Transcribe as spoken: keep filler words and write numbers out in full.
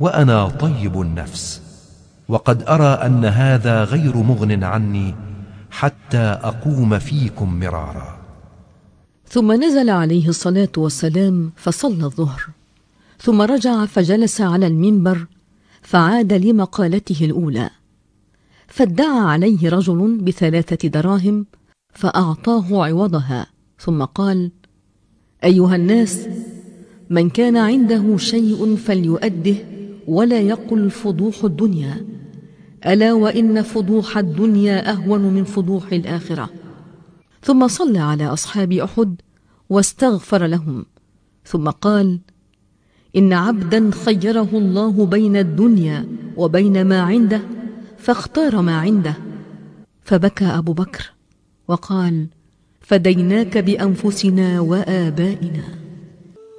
وأنا طيب النفس، وقد أرى أن هذا غير مغن عني حتى أقوم فيكم مرارا. ثم نزل عليه الصلاة والسلام فصلى الظهر، ثم رجع فجلس على المنبر فعاد لمقالته الأولى، فادعى عليه رجل بثلاثة دراهم فأعطاه عوضها، ثم قال: أيها الناس، من كان عنده شيء فليؤده ولا يقل فضوح الدنيا، ألا وإن فضوح الدنيا أهون من فضوح الآخرة. ثم صلى على أصحاب أحد واستغفر لهم، ثم قال: إن عبدا خيره الله بين الدنيا وبين ما عنده فاختار ما عنده. فبكى أبو بكر وقال: فديناك بأنفسنا وآبائنا.